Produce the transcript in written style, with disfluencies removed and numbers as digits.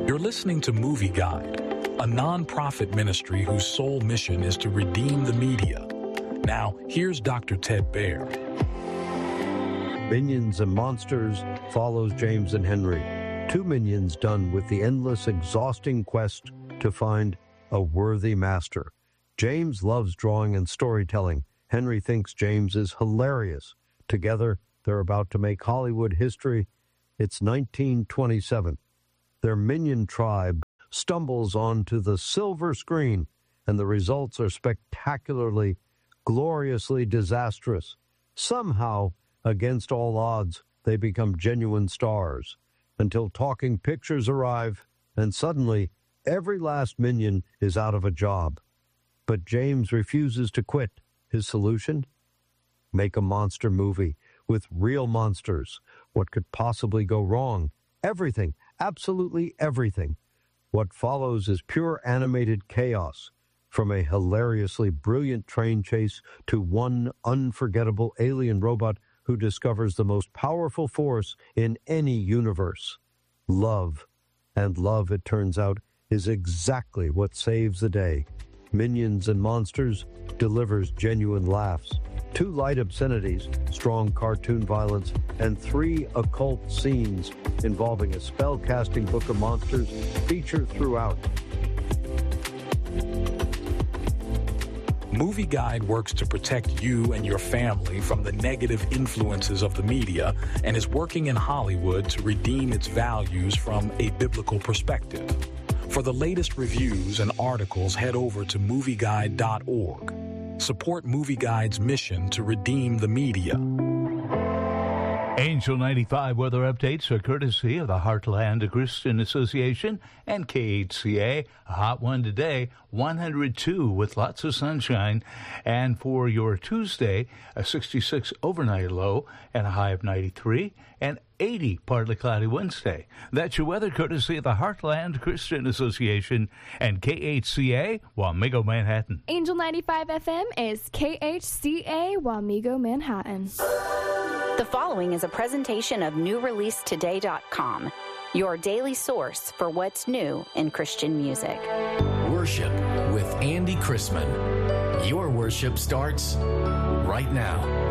You're listening to Movie Guide, a non-profit ministry whose sole mission is to redeem the media. Now, here's Dr. Ted Baehr. Minions and Monsters follows James and Henry, two minions done with the endless, exhausting quest to find a worthy master. James loves drawing and storytelling. Henry thinks James is hilarious. Together, they're about to make Hollywood history. It's 1927. Their minion tribe stumbles onto the silver screen, and the results are spectacularly, gloriously disastrous. Somehow, against all odds, they become genuine stars, until talking pictures arrive, and suddenly, every last minion is out of a job. But James refuses to quit. His solution? Make a monster movie with real monsters. What could possibly go wrong? Everything. Absolutely everything. What follows is pure animated chaos, from a hilariously brilliant train chase to one unforgettable alien robot who discovers the most powerful force in any universe, love. And love, it turns out, is exactly what saves the day. Minions and Monsters delivers genuine laughs, 2 light obscenities, strong cartoon violence, and 3 occult scenes involving a spell-casting book of monsters feature throughout. Movie Guide works to protect you and your family from the negative influences of the media and is working in Hollywood to redeem its values from a biblical perspective. For the latest reviews and articles, head over to movieguide.org. Support Movie Guide's mission to redeem the media. Angel 95 weather updates are courtesy of the Heartland Christian Association and KHCA. A hot one today, 102 with lots of sunshine. And for your Tuesday, a 66 overnight low and a high of 93 and 80 partly cloudy Wednesday. That's your weather courtesy of the Heartland Christian Association and KHCA, Wamego, Manhattan. Angel 95 FM is KHCA, Wamego, Manhattan. The following is a presentation of NewReleaseToday.com, your daily source for what's new in Christian music. Worship with Andy Chrisman. Your worship starts right now.